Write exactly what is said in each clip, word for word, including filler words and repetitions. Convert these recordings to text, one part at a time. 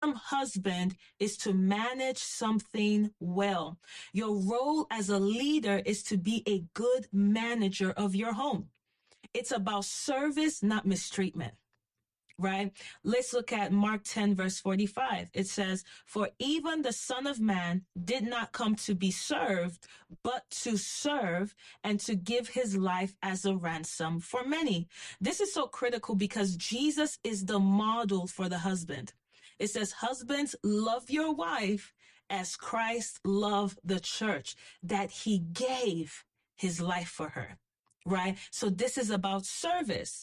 term husband is to manage something well. Your role as a leader is to be a good manager of your home. It's about service, not mistreatment. Right? Let's look at Mark ten, verse forty-five. It says, for even the Son of Man did not come to be served, but to serve and to give his life as a ransom for many. This is so critical because Jesus is the model for the husband. It says, husbands, love your wife as Christ loved the church, that he gave his life for her. Right? So this is about service.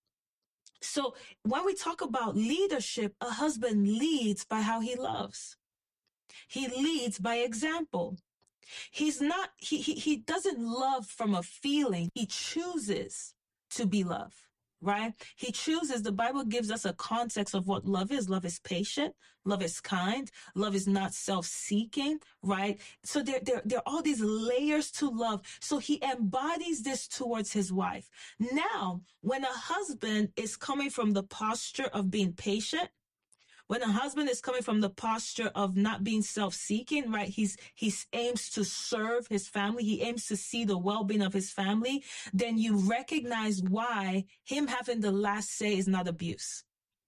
So when we talk about leadership, a husband leads by how he loves. He leads by example. He's not, he, he, he doesn't love from a feeling. He chooses to be loved, right? He chooses. The Bible gives us a context of what love is. Love is patient. Love is kind. Love is not self-seeking, right? So there, there, there are all these layers to love. So he embodies this towards his wife. Now, when a husband is coming from the posture of being patient, when a husband is coming from the posture of not being self-seeking, right? He's, he aims to serve his family. He aims to see the well-being of his family. Then you recognize why him having the last say is not abuse.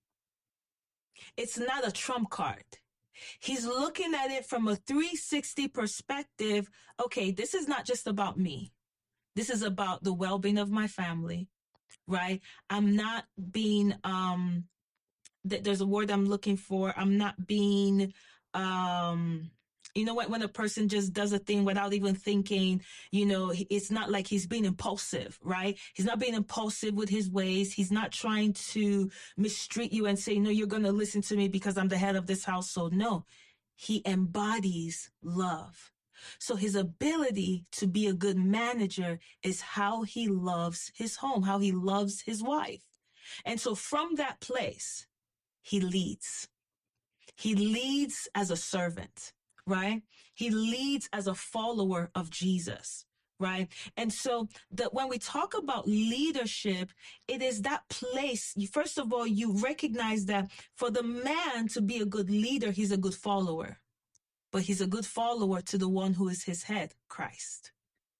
It's not a trump card. He's looking at it from a three sixty perspective. Okay, this is not just about me. This is about the well-being of my family, right? I'm not being, um, there's a word I'm looking for. I'm not being, um, you know what, when a person just does a thing without even thinking, you know, it's not like he's being impulsive, right? He's not being impulsive with his ways. He's not trying to mistreat you and say, no, you're going to listen to me because I'm the head of this household. No, he embodies love. So his ability to be a good manager is how he loves his home, how he loves his wife. And so from that place, he leads. He leads as a servant, right? He leads as a follower of Jesus, right? And so that when we talk about leadership, it is that place. First of all, you recognize that for the man to be a good leader, he's a good follower, but he's a good follower to the one who is his head, Christ.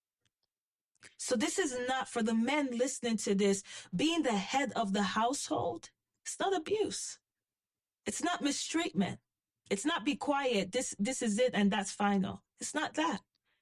So this is not, for the men listening to this, being the head of the household. It's not abuse. It's not mistreatment. It's not be quiet. This, this is it. And that's final. It's not that.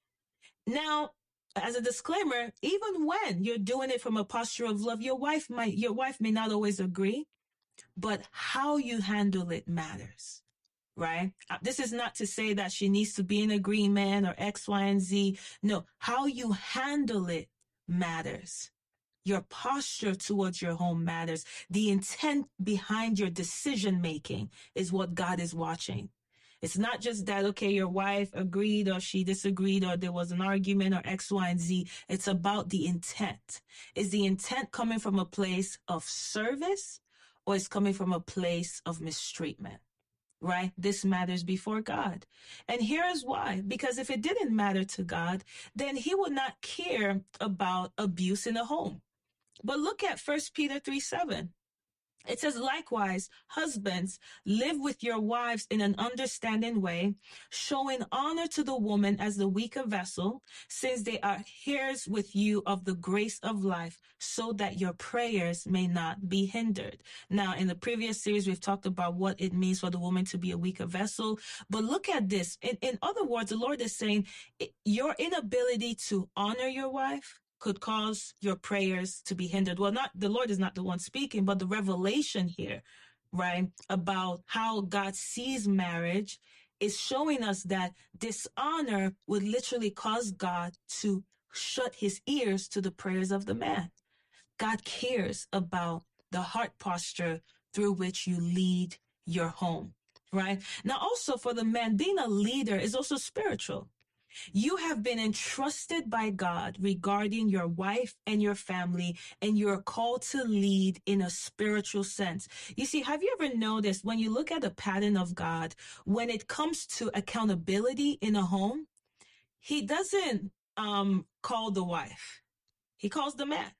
Now, as a disclaimer, even when you're doing it from a posture of love, your wife might, your wife may not always agree, but how you handle it matters, right? This is not to say that she needs to be in agreement or X, Y, and Z. No, how you handle it matters. Your posture towards your home matters. The intent behind your decision making is what God is watching. It's not just that, okay, your wife agreed or she disagreed or there was an argument or X, Y, and Z. It's about the intent. Is the intent coming from a place of service or is coming from a place of mistreatment? Right? This matters before God. And here is why. Because if it didn't matter to God, then he would not care about abuse in the home. But look at First Peter three seven. It says, likewise, husbands, live with your wives in an understanding way, showing honor to the woman as the weaker vessel, since they are heirs with you of the grace of life, so that your prayers may not be hindered. Now, in the previous series, we've talked about what it means for the woman to be a weaker vessel. But look at this. In, in other words, the Lord is saying your inability to honor your wife could cause your prayers to be hindered. Well, not the Lord is not the one speaking, but the revelation here, right, about how God sees marriage is showing us that dishonor would literally cause God to shut his ears to the prayers of the man. God cares about the heart posture through which you lead your home, right? Now, also for the man, being a leader is also spiritual. You have been entrusted by God regarding your wife and your family, and you're called to lead in a spiritual sense. You see, have you ever noticed when you look at the pattern of God, when it comes to accountability in a home, he doesn't um, call the wife. He calls the man.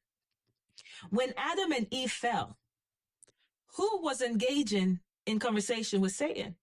When Adam and Eve fell, who was engaging in conversation with Satan?